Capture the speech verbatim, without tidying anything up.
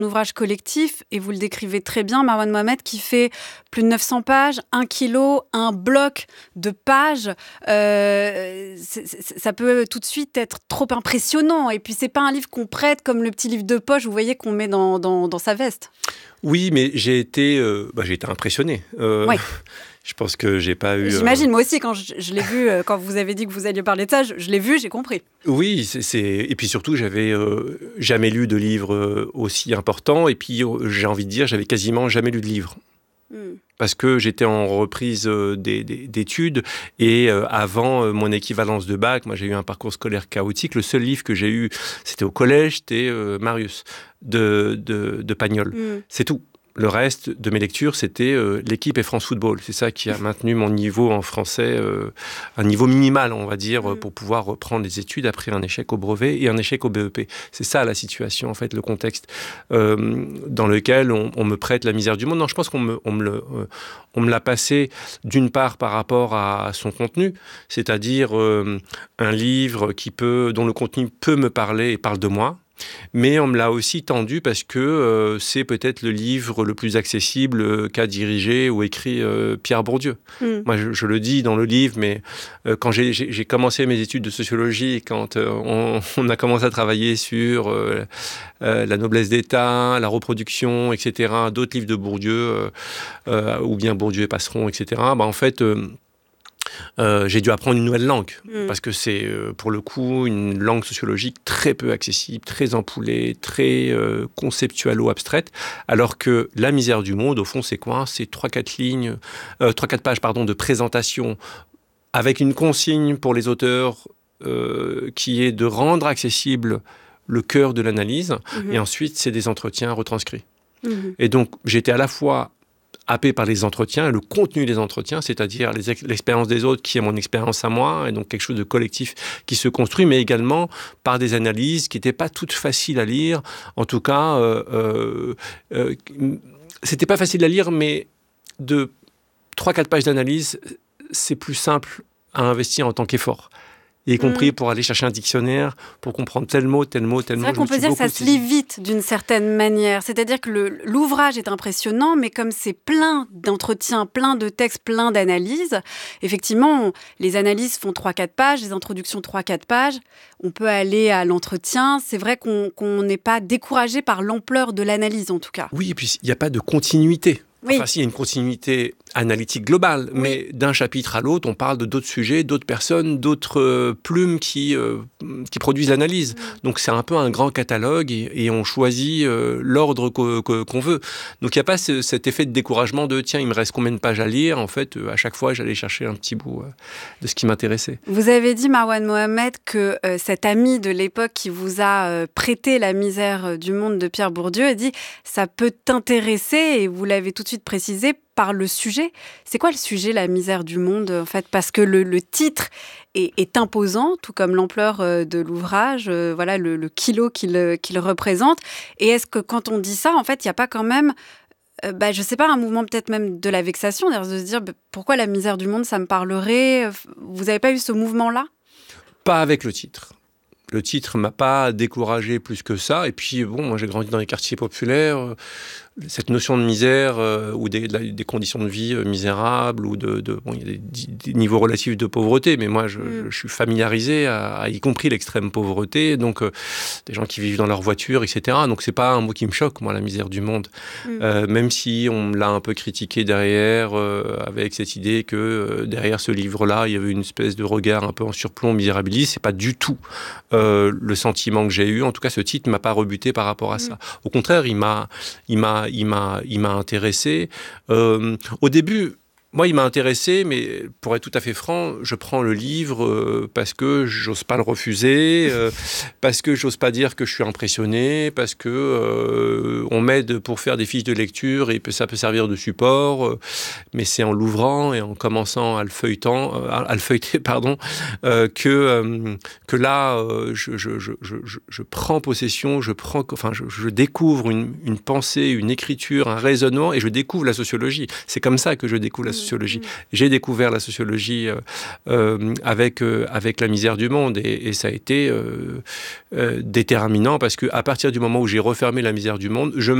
ouvrage collectif, et vous le décrivez très bien, Marwan Mohamed, qui fait plus de neuf cents pages, un kilo, un bloc de pages. Euh, c'est, c'est, ça peut tout de suite être trop impressionnant. Et puis, c'est pas un livre qu'on prête comme le petit livre de poche, vous voyez, qu'on met dans, dans, dans sa veste. Oui, mais j'ai été, euh, bah, j'ai été impressionné. Euh, oui. Je pense que j'ai pas eu... J'imagine, euh... moi aussi, quand je, je l'ai vu, euh, quand vous avez dit que vous alliez parler de ça, je, je l'ai vu, j'ai compris. Oui, c'est, c'est... et puis surtout, j'avais euh, jamais lu de livre aussi important, et puis euh, j'ai envie de dire, j'avais quasiment jamais lu de livre. Mm. Parce que j'étais en reprise euh, des, des, d'études, et euh, avant euh, mon équivalence de bac, moi j'ai eu un parcours scolaire chaotique. Le seul livre que j'ai eu, c'était au collège, c'était euh, Marius, de, de, de Pagnol. Mm. C'est tout. Le reste de mes lectures, c'était euh, L'équipe et France Football. C'est ça qui a maintenu mon niveau en français, euh, un niveau minimal, on va dire, mmh. pour pouvoir reprendre les études après un échec au brevet et un échec au B E P. C'est ça la situation, en fait, le contexte euh, dans lequel on, on me prête La misère du monde. Non, je pense qu'on me, on me, le, euh, on me l'a passé d'une part par rapport à son contenu, c'est-à-dire euh, un livre qui peut, dont le contenu peut me parler et parle de moi. Mais on me l'a aussi tendu parce que euh, c'est peut-être le livre le plus accessible euh, qu'a dirigé ou écrit euh, Pierre Bourdieu. Mm. Moi, je, je le dis dans le livre, mais euh, quand j'ai, j'ai, j'ai commencé mes études de sociologie, quand euh, on, on a commencé à travailler sur euh, euh, la noblesse d'État, la reproduction, et cetera, d'autres livres de Bourdieu, euh, euh, ou bien Bourdieu et Passeron, et cetera, bah, en fait... Euh, Euh, j'ai dû apprendre une nouvelle langue, mmh. parce que c'est, euh, pour le coup, une langue sociologique très peu accessible, très empoulée, très euh, conceptualo-abstraite, alors que La misère du monde, au fond, c'est quoi ? C'est trois quatre lignes, euh, trois quatre pages, pardon, de présentation, avec une consigne pour les auteurs euh, qui est de rendre accessible le cœur de l'analyse, mmh. et ensuite, c'est des entretiens retranscrits. Mmh. Et donc, j'étais à la fois happé par les entretiens, le contenu des entretiens, c'est-à-dire les ex- l'expérience des autres qui est mon expérience à moi, et donc quelque chose de collectif qui se construit, mais également par des analyses qui n'étaient pas toutes faciles à lire. En tout cas, euh, euh, euh, c'était pas facile à lire, mais de trois quatre pages d'analyse, c'est plus simple à investir en tant qu'effort. Y compris mmh. pour aller chercher un dictionnaire, pour comprendre tel mot, tel mot, tel mot. C'est vrai qu'on peut dire que ça se lit vite d'une certaine manière. C'est-à-dire que le, l'ouvrage est impressionnant, mais comme c'est plein d'entretiens, plein de textes, plein d'analyses, effectivement, on, les analyses font trois quatre pages, les introductions trois quatre pages. On peut aller à l'entretien. C'est vrai qu'on, qu'on n'est pas découragé par l'ampleur de l'analyse, en tout cas. Oui, et puis il n'y a pas de continuité. Oui. Enfin, si, il y a une continuité analytique globale, oui. mais d'un chapitre à l'autre, on parle de d'autres sujets, d'autres personnes, d'autres euh, plumes qui, euh, qui produisent l'analyse. Mmh. Donc, c'est un peu un grand catalogue et, et on choisit euh, l'ordre qu'o, qu'o, qu'on veut. Donc, il n'y a pas ce, cet effet de découragement de « tiens, il me reste combien de pages à lire ?» En fait, euh, à chaque fois, j'allais chercher un petit bout euh, de ce qui m'intéressait. Vous avez dit, Marwan Mohamed, que euh, cet ami de l'époque qui vous a euh, prêté La misère du monde de Pierre Bourdieu a dit « ça peut t'intéresser » et vous l'avez tout de suite précisé, par le sujet. C'est quoi le sujet, La misère du monde, en fait ? Parce que le, le titre est, est imposant, tout comme l'ampleur euh, de l'ouvrage, euh, voilà, le, le kilo qu'il, qu'il représente. Et est-ce que quand on dit ça, en fait, il n'y a pas quand même, euh, bah, je ne sais pas, un mouvement peut-être même de la vexation, de se dire, bah, pourquoi La misère du monde, ça me parlerait ? Vous n'avez pas eu ce mouvement-là ? Pas avec le titre. Le titre ne m'a pas découragé plus que ça. Et puis, bon, moi, j'ai grandi dans les quartiers populaires. Cette notion de misère euh, ou des, des conditions de vie euh, misérables ou de, de bon, il y a des, des niveaux relatifs de pauvreté, mais moi je, mm. je, je suis familiarisé à, à y compris l'extrême pauvreté, donc euh, des gens qui vivent dans leur voiture, et cetera. Donc c'est pas un mot qui me choque, moi, la misère du monde, mm. euh, même si on me l'a un peu critiqué derrière euh, avec cette idée que euh, derrière ce livre-là, il y avait une espèce de regard un peu en surplomb misérabiliste. C'est pas du tout euh, le sentiment que j'ai eu. En tout cas, ce titre m'a pas rebuté par rapport à mm. ça. Au contraire, il m'a, il m'a Il m'a, il m'a intéressé. Euh, au début, moi, il m'a intéressé, mais pour être tout à fait franc, je prends le livre euh, parce que j'ose pas le refuser, euh, parce que j'ose pas dire que je suis impressionné, parce que euh, on m'aide pour faire des fiches de lecture et ça peut servir de support. Euh, mais c'est en l'ouvrant et en commençant à le feuilletant, euh, à, à le feuilleter, pardon, euh, que euh, que là, euh, je, je, je, je, je prends possession, je prends, enfin, je, je découvre une, une pensée, une écriture, un raisonnement, et je découvre la sociologie. C'est comme ça que je découvre la sociologie. sociologie. Mmh. J'ai découvert la sociologie euh, euh, avec, euh, avec La misère du monde et, et ça a été euh, euh, déterminant parce qu'à partir du moment où j'ai refermé La misère du monde, je